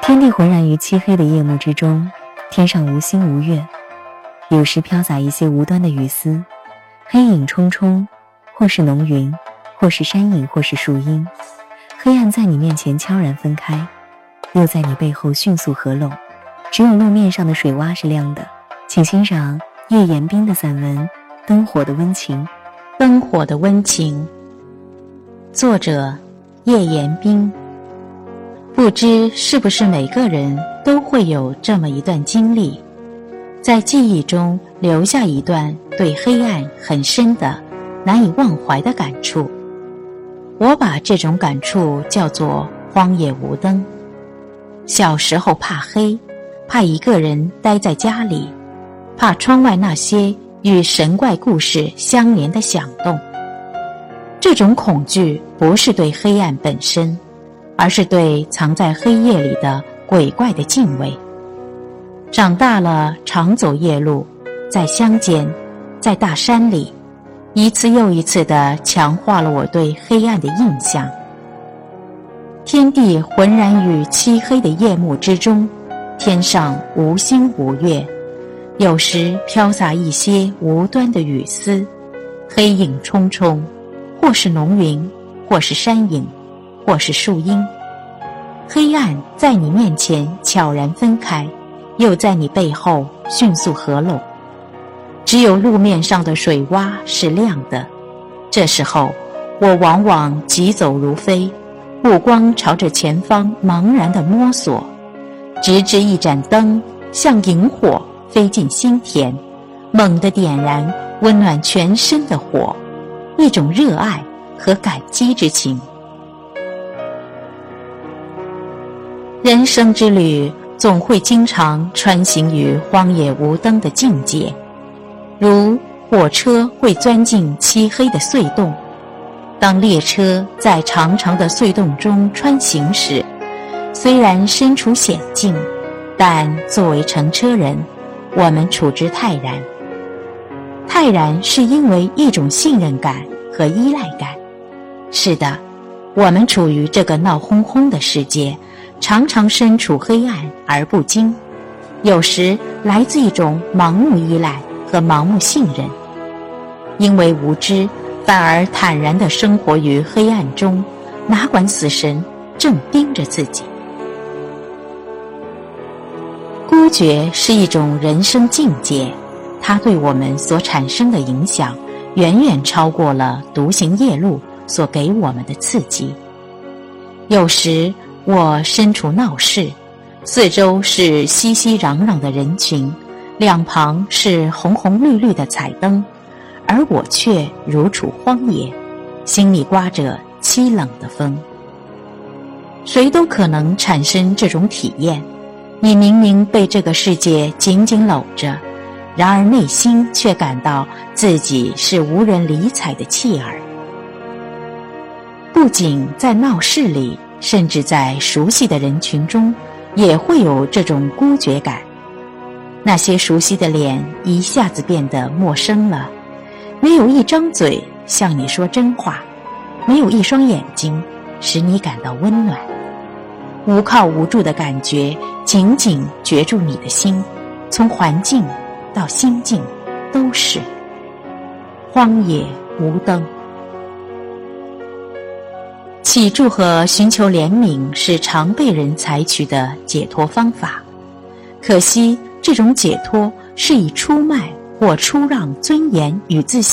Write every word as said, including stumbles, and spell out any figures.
天地浑然于漆黑的夜幕之中，天上无星无月，有时飘洒一些无端的雨丝，黑影冲冲，或是浓云，或是山影，或是树荫。黑暗在你面前悄然分开，又在你背后迅速合拢，只有路面上的水洼是亮的。请欣赏叶延冰的散文《灯火的温情》。 灯火的温情，作者叶延冰。不知是不是每个人都会有这么一段经历，在记忆中留下一段对黑暗很深的难以忘怀的感触。我把这种感触叫做荒野无灯。小时候怕黑，怕一个人待在家里，怕窗外那些与神怪故事相连的响动。这种恐惧不是对黑暗本身，而是对藏在黑夜里的鬼怪的敬畏。长大了，常走夜路，在乡间，在大山里，一次又一次地强化了我对黑暗的印象。天地浑然于漆黑的夜幕之中，天上无星无月，有时飘洒一些无端的雨丝，黑影冲冲，或是浓云，或是山影，或是树荫。黑暗在你面前悄然分开，又在你背后迅速合拢，只有路面上的水洼是亮的。这时候我往往疾走如飞，目光朝着前方茫然地摸索，直至一盏灯像萤火飞进心田，猛地点燃温暖全身的火，一种热爱和感激之情。人生之旅总会经常穿行于荒野无灯的境界，如火车会钻进漆黑的隧洞。当列车在长长的隧洞中穿行时，虽然身处险境，但作为乘车人，我们处之泰然。泰然是因为一种信任感和依赖感。是的，我们处于这个闹哄哄的世界，常常身处黑暗而不惊，有时来自一种盲目依赖和盲目信任。因为无知，反而坦然地生活于黑暗中，哪管死神正盯着自己。孤绝是一种人生境界，它对我们所产生的影响远远超过了独行夜路所给我们的刺激。有时我身处闹市，四周是熙熙攘攘的人群，两旁是红红绿绿的彩灯，而我却如处荒野，心里刮着凄冷的风。谁都可能产生这种体验，你明明被这个世界紧紧搂着，然而内心却感到自己是无人理睬的弃儿。不仅在闹市里，甚至在熟悉的人群中，也会有这种孤绝感。那些熟悉的脸一下子变得陌生了，没有一张嘴向你说真话，没有一双眼睛使你感到温暖。无靠无助的感觉紧紧攫住你的心，从环境到心境都是荒野无灯。祈祝和寻求怜悯是常被人采取的解脱方法，可惜这种解脱是以出卖或出让尊严与自信